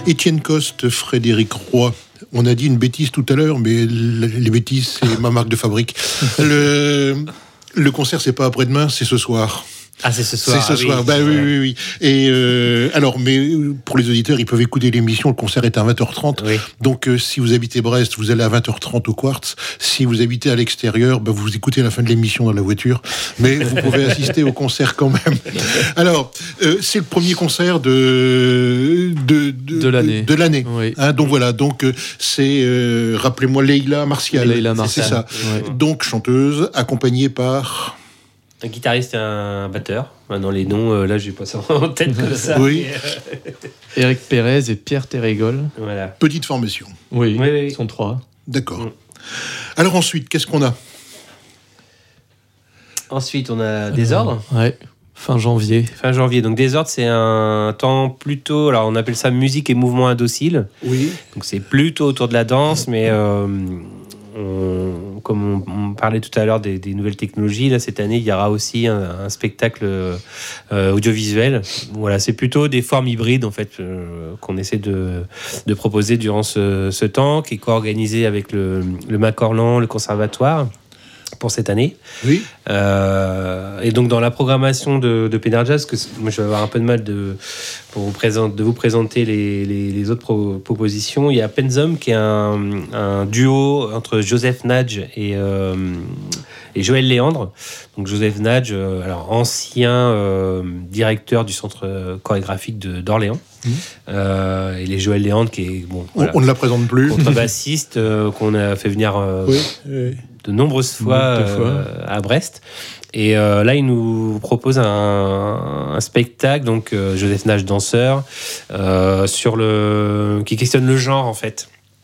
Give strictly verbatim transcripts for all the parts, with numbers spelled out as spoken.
Étienne Coste, Frédéric Roy. On a dit une bêtise tout à l'heure, mais les bêtises, c'est ma marque de fabrique. Le, le concert, c'est pas après-demain, c'est ce soir. Ah, c'est ce soir. C'est ce ah, soir. Oui, bah c'est oui, oui, oui. Et euh, alors, mais pour les auditeurs, ils peuvent écouter l'émission. Le concert est à vingt heures trente. Oui. Donc, euh, si vous habitez Brest, vous allez à vingt heures trente au Quartz. Si vous habitez à l'extérieur, bah, vous écoutez la fin de l'émission dans la voiture. Mais vous pouvez assister au concert quand même. Alors, euh, c'est le premier concert de de de, De l'année. De, de l'année. Oui. Hein, donc voilà. Donc euh, c'est euh, rappelez-moi Leïla Martial. Leïla C'est Martial. ça. Ouais. Donc chanteuse accompagnée par. Un guitariste et un batteur. Maintenant, les noms, euh, là, j'ai pas ça en tête comme ça. Oui. Mais, euh, Éric Pérez et Pierre Terrégol. voilà. Petite formation. Oui, Oui, oui. ils sont trois. D'accord. Mm. Alors ensuite, qu'est-ce qu'on a? Ensuite, on a Désordre. Euh, ouais, fin janvier. Fin janvier. Donc, Désordre, c'est un temps plutôt. Alors, on appelle ça musique et mouvement indocile. Oui. Donc, c'est plutôt autour de la danse, mais. Euh, on, comme on, on parlait tout à l'heure des, des nouvelles technologies, là cette année il y aura aussi un, un spectacle euh, audiovisuel. Voilà, c'est plutôt des formes hybrides en fait euh, qu'on essaie de, de proposer durant ce, ce temps, qui est co-organisé avec le, le Macorlan, le Conservatoire pour cette année. Oui. Euh, et donc dans la programmation de, de Pénard Jazz, que moi je vais avoir un peu de mal de, pour vous présenter, de vous présenter les, les, les autres pro, propositions. Il y a Penzum qui est un, un duo entre Joseph Nadge et, euh, et Joël Léandre. Donc Joseph Nadge, euh, alors ancien euh, directeur du centre chorégraphique de, d'Orléans. Mmh. Euh, et les Joël Léandre qui est bon, voilà, on ne la présente plus. Contrebassiste euh, qu'on a fait venir euh, oui, oui. de nombreuses fois, euh, à Brest. Et euh, là, il nous propose un, un spectacle, donc euh, Joseph Nage danseur, euh, sur le qui questionne le genre en fait.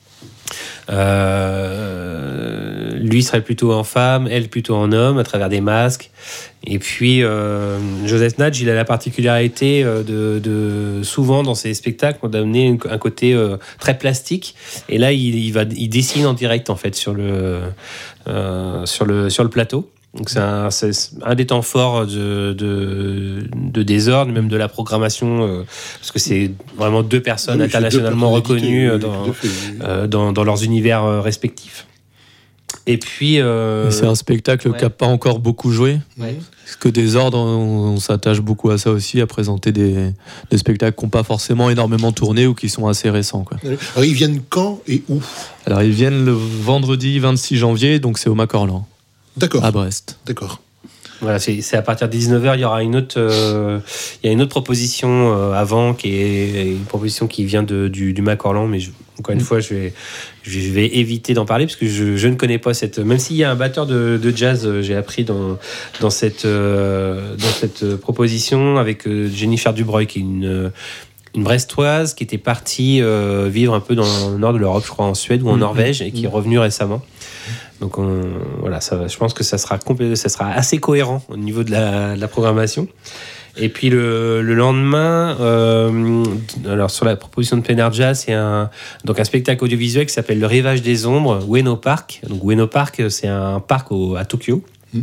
Euh, lui serait plutôt en femme, elle plutôt en homme, à travers des masques. Et puis euh, Joseph Nadge, il a la particularité euh, de, de souvent dans ses spectacles d'amener un côté euh, très plastique. Et là, il, il va, il dessine en direct en fait sur le euh, sur le sur le plateau. Donc c'est un, c'est un des temps forts de, de, de Désordre, même de la programmation, euh, parce que c'est vraiment deux personnes oui, internationalement deux reconnues oui, dans, fait, oui. euh, dans, dans leurs univers respectifs. Et puis... Euh... Et c'est un spectacle ouais. qui n'a pas encore beaucoup joué. Ouais. Parce que Désordre, on, on s'attache beaucoup à ça aussi, à présenter des, des spectacles qui n'ont pas forcément énormément tourné ou qui sont assez récents. Quoi. Alors ils viennent quand et où? Alors ils viennent le vendredi vingt-six janvier, donc c'est au Macorlan. D'accord. À Brest. D'accord. Voilà, c'est, c'est à partir de dix-neuf heures, il y aura une autre, euh, il y a une autre proposition euh, avant, qui est une proposition qui vient de, du, du Macorlan, mais je, encore une mmh. fois, je vais, je vais éviter d'en parler parce que je, je ne connais pas cette. Même s'il y a un batteur de, de jazz, j'ai appris dans, dans, cette, euh, dans cette proposition avec euh, Jennifer Dubreuil, qui est une. Une Brestoise qui était partie euh, vivre un peu dans le nord de l'Europe, je crois, en Suède ou en mmh. Norvège, et qui est revenue récemment. Donc on, voilà, ça va, je pense que ça sera, complé- ça sera assez cohérent au niveau de la, de la programmation. Et puis le, le lendemain, euh, alors sur la proposition de Pénard Jazz, c'est un, donc un spectacle audiovisuel qui s'appelle Le Rivage des Ombres, Ueno Park. Donc Ueno Park, c'est un parc au, à Tokyo.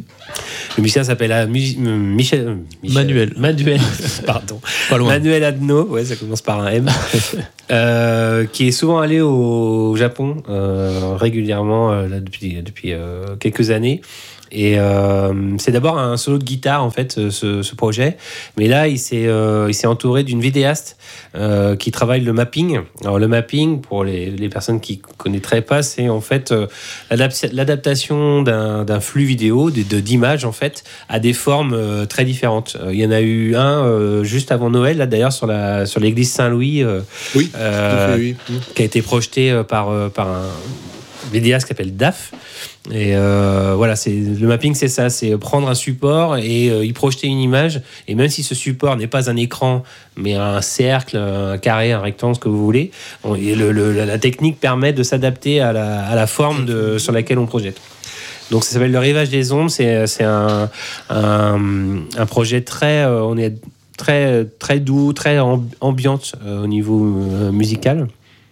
Le musicien s'appelle Michel, Michel Manuel Manuel pardon pas loin. Manuel Adno, ouais, ça commence par un M. euh, qui est souvent allé au Japon euh, régulièrement euh, là, depuis depuis euh, quelques années. Et euh, c'est d'abord un solo de guitare en fait, ce, ce projet. Mais là, il s'est, euh, il s'est entouré d'une vidéaste euh, qui travaille le mapping. Alors le mapping, pour les, les personnes qui connaîtraient pas, c'est en fait euh, l'adap- l'adaptation d'un, d'un flux vidéo, de, de, d'images en fait, à des formes euh, très différentes. Euh, il y en a eu un euh, juste avant Noël, là d'ailleurs sur la sur l'église Saint-Louis, euh, oui, euh, oui, oui. qui a été projeté euh, par euh, par un vidéaste qui s'appelle D A F. Et euh, voilà, c'est, le mapping, c'est ça, c'est prendre un support et euh, y projeter une image. Et même si ce support n'est pas un écran, mais un cercle, un carré, un rectangle, ce que vous voulez, on, et le, le, la technique permet de s'adapter à la, à la forme de, sur laquelle on projette. Donc ça s'appelle Le Rivage des Ombres. C'est, c'est un, un, un projet très, euh, on est très, très doux, très ambiante euh, au niveau euh, musical.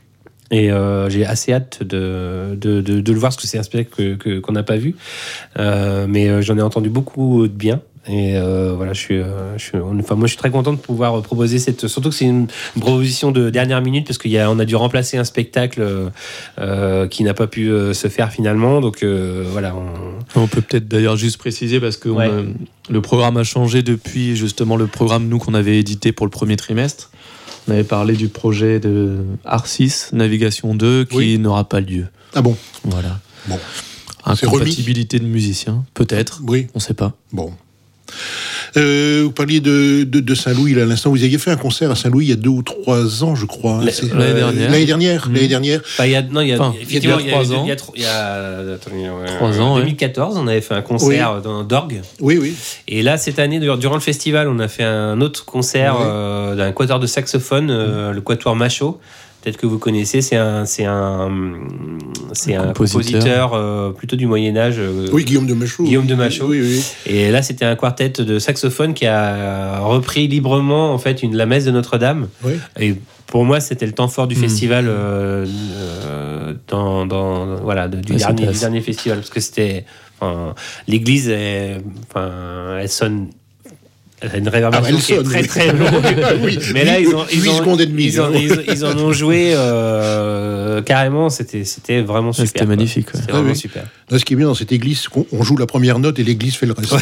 Et euh, j'ai assez hâte de, de, de, de le voir, parce que c'est un spectacle que, que, qu'on n'a pas vu. Euh, mais j'en ai entendu beaucoup de bien. Et euh, voilà, je suis, euh, je suis, enfin, moi, je suis très content de pouvoir proposer cette. Surtout que c'est une, une proposition de dernière minute parce qu'on a, on a dû remplacer un spectacle euh, qui n'a pas pu euh, se faire finalement. Donc euh, voilà. On... on peut peut-être d'ailleurs juste préciser parce que ouais. on a, le programme a changé depuis justement le programme nous qu'on avait édité pour le premier trimestre. On avait parlé du projet de Art six, Navigation deux, qui oui. n'aura pas lieu. Ah bon ? Voilà. Bon. Incompatibilité de musiciens, peut-être. Oui. On ne sait pas. Bon. Euh, vous parliez de, de, de Saint-Louis là, à l'instant. Vous aviez fait un concert à Saint-Louis il y a deux ou trois ans, je crois. L'année euh, dernière. L'année dernière. Mmh. L'année dernière. Bah, il y a, non, il y a, enfin, effectivement, il y a trois ans. Il y a, il y a, attendez, ouais, trois ans. En deux mille quatorze, ouais. On avait fait un concert oui. dans d'orgue. Oui, oui. Et là, cette année, durant le festival, on a fait un autre concert oui. euh, d'un quatuor de saxophone, euh, mmh. le quatuor Machaut. Peut-être que vous connaissez, c'est un, c'est un, c'est un, un compositeur, compositeur euh, plutôt du Moyen-Âge. Euh, oui, Guillaume de Machaut. Guillaume de Machaut. Oui, oui. Et là, c'était un quartet de saxophone qui a repris librement en fait une la messe de Notre-Dame. Oui. Et pour moi, c'était le temps fort du mmh. festival, euh, euh, dans, dans, voilà, de, du, ouais, dernier, du dernier festival, parce que c'était, enfin, l'église, est, enfin, elle sonne. Elle a une réverbération ah, qui sonne, est très oui. très longue. oui. Mais là, ils, ont, ils, ont, ils, ont, ils, ont, ils en ont joué euh, carrément. C'était, c'était vraiment super. C'était magnifique. Ouais. C'était ah, vraiment oui. super. Là, ce qui est bien dans cette église, c'est qu'on joue la première note et l'église fait le reste.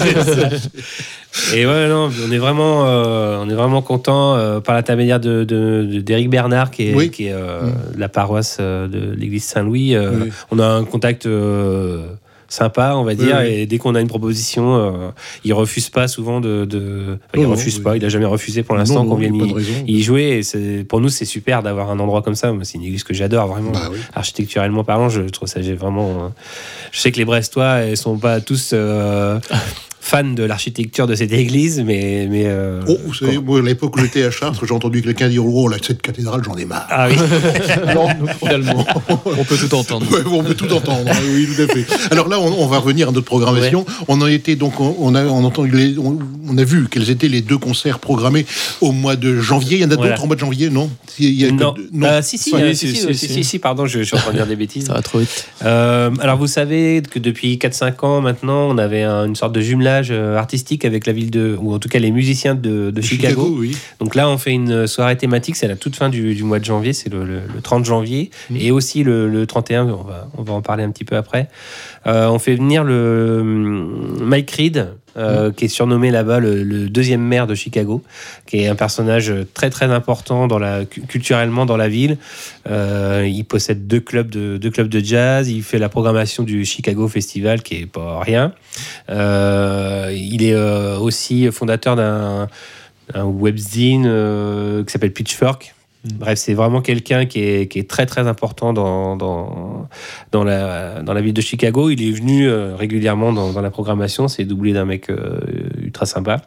Et ouais, non, on est vraiment, euh, on est vraiment content euh, par l'intermédiaire de, de, de, d'Éric Bernard, qui est, oui. qui est euh, mmh. la paroisse de l'église Saint-Louis. Euh, oui. On a un contact. Euh, sympa, on va dire, oui, oui. Et dès qu'on a une proposition, euh, il refuse pas souvent de. de... Enfin, il oh, refuse oui. pas, il a jamais refusé pour l'instant non, qu'on vienne y, y jouer. Et c'est, pour nous, c'est super d'avoir un endroit comme ça. C'est une église que j'adore vraiment. Bah, oui. Architecturellement parlant, je trouve ça j'ai vraiment. Euh... Je sais que les Brestois, ils sont pas tous. Euh... fan de l'architecture de cette église, mais... mais euh, oh, vous savez, moi, à l'époque où j'étais à Chartres, j'ai entendu quelqu'un dire « Oh, là, cette cathédrale, j'en ai marre. » Ah oui. Alors, finalement, on peut tout entendre. Ouais, on peut tout entendre, oui, tout à fait. Alors là, on, on va revenir à notre programmation. Ouais. On a été, donc, on a, on, entend les, on, on a vu quels étaient les deux concerts programmés au mois de janvier. Il y en a voilà. d'autres au mois de janvier, non Il y a Non. Que, non. Euh, si, si, euh, si, si, si, si, si, si, pardon, je, je suis en train de dire des bêtises. Ça va trop vite. Euh, alors, vous savez que depuis quatre cinq ans, maintenant, on avait un, une sorte de jumelage artistique avec la ville de, ou en tout cas les musiciens de, de Chicago. Chicago oui. Donc là, on fait une soirée thématique, c'est à la toute fin du, du mois de janvier, c'est le, le, le trente janvier, mmh. et aussi le, le trente et un, on va, on va en parler un petit peu après. Euh, on fait venir le Mike Reed, euh, mmh. qui est surnommé là-bas le, le deuxième maire de Chicago, qui est un personnage très très important dans la, culturellement dans la ville. Euh, il possède deux clubs, de, deux clubs de jazz, il fait la programmation du Chicago Festival, qui est pas rien. Euh, il est euh, aussi fondateur d'un, d'un webzine euh, qui s'appelle Pitchfork. Bref, c'est vraiment quelqu'un qui est, qui est très très important dans, dans, dans, la, dans la ville de Chicago. Il est venu euh, régulièrement dans, dans la programmation, c'est doublé d'un mec euh, ultra sympa.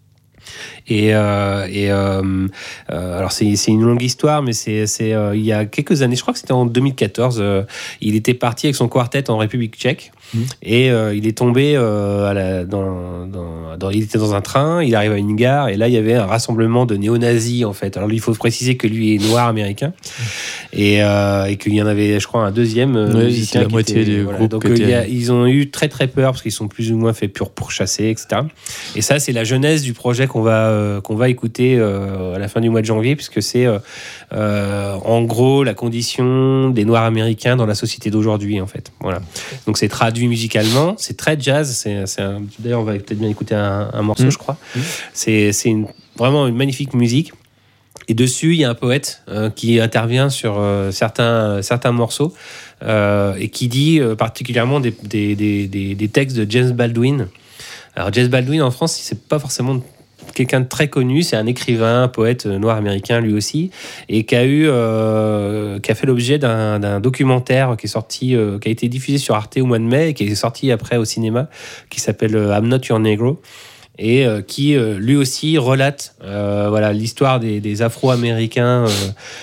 Et, euh, et euh, euh, alors c'est, c'est une longue histoire, mais c'est, c'est euh, il y a quelques années, je crois que c'était en deux mille quatorze, euh, il était parti avec son quartet en République tchèque. Mmh. Et euh, il est tombé euh, à la, dans, dans, dans, il était dans un train, il arrive à une gare et là il y avait un rassemblement de néo-nazis en fait. Alors il faut préciser que lui est noir américain et, euh, et qu'il y en avait, je crois, un deuxième oui, musicien la qui moitié était, du voilà. groupe. Donc il y a, ils ont eu très très peur parce qu'ils sont plus ou moins faits pour pourchasser, et cetera. Et ça c'est la genèse du projet qu'on va euh, qu'on va écouter euh, à la fin du mois de janvier, puisque c'est euh, euh, en gros la condition des Noirs américains dans la société d'aujourd'hui en fait. Voilà. Donc c'est traduit musicalement, c'est très jazz. C'est, c'est un, d'ailleurs, on va peut-être bien écouter un, un morceau, mmh. je crois. Mmh. C'est, c'est une, vraiment une magnifique musique. Et dessus, il y a un poète euh, qui intervient sur euh, certains, certains morceaux euh, et qui dit euh, particulièrement des, des, des, des, des textes de James Baldwin. Alors, James Baldwin, en France, c'est pas forcément quelqu'un de très connu, c'est un écrivain, un poète noir américain lui aussi, et qui a eu, euh, qui a fait l'objet d'un, d'un documentaire qui est sorti, euh, qui a été diffusé sur Arte au mois de mai, et qui est sorti après au cinéma, qui s'appelle I'm Not Your Negro, et euh, qui euh, lui aussi relate, euh, voilà, l'histoire des, des Afro-Américains euh,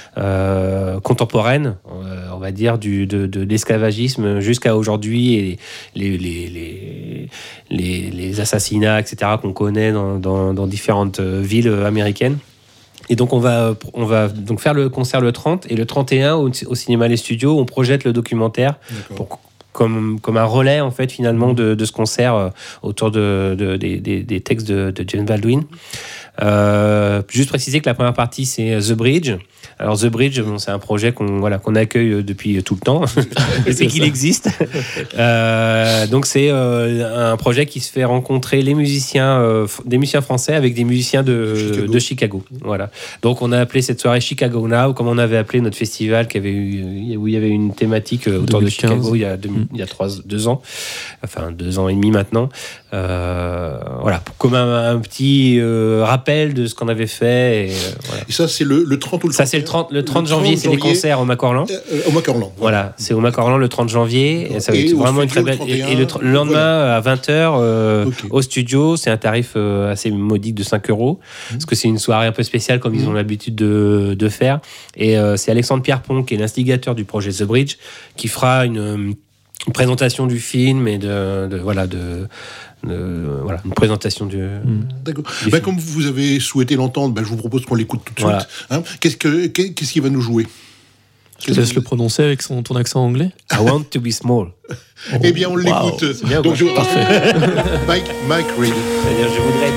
euh, contemporaines, euh, on va dire du de, de l'esclavagisme jusqu'à aujourd'hui, et les les les les, les assassinats, et cetera qu'on connaît dans, dans, dans différentes villes américaines. Et donc on va on va donc faire le concert le trente, et le trente et un au, au cinéma Les Studios on projette le documentaire. D'accord. pour comme, comme un relais en fait finalement de, de ce concert euh, autour de, de, des, des, des textes de, de James Baldwin. Euh, juste préciser que la première partie c'est The Bridge. Alors The Bridge, bon, c'est un projet qu'on voilà, qu'on accueille depuis tout le temps, c'est qu'il existe. Euh, donc c'est euh, un projet qui se fait rencontrer les musiciens, euh, des musiciens français avec des musiciens de Chicago. de Chicago. Voilà. Donc on a appelé cette soirée Chicago Now, comme on avait appelé notre festival qui avait eu, où il y avait une thématique autour deux mille quinze. De Chicago il y a deux, mmh. il y a trois, deux ans, enfin deux ans et demi maintenant. Euh, voilà, comme un, un petit euh, rappel de ce qu'on avait fait. Et, euh, voilà. et ça c'est le, le trente ou le ça c'est le trente, le trente janvier, c'est les concerts au Macorlan. Euh, au Macorlan. Voilà. voilà, c'est au Macorlan le trente janvier. Et ça va être vraiment une très belle. Et, et le, le lendemain voilà. à vingt heures euh, okay. au studio, c'est un tarif euh, assez modique de cinq euros mmh. parce que c'est une soirée un peu spéciale comme mmh. ils ont l'habitude de, de faire. Et euh, c'est Alexandre Pierrepont qui est l'instigateur du projet The Bridge qui fera une, une présentation du film et de, de voilà de. De, voilà, une présentation du. Mmh. D'accord. Du bah, comme vous avez souhaité l'entendre, bah, je vous propose qu'on l'écoute tout de voilà. suite. Hein, qu'est-ce, que, qu'est-ce qu'il va nous jouer? Je te laisse le prononcer avec son, ton accent anglais. I want to be small. Oh, eh bien, on l'écoute. Wow. C'est bien, donc, je... Parfait. Mike, Mike Reid. C'est-à-dire, je voudrais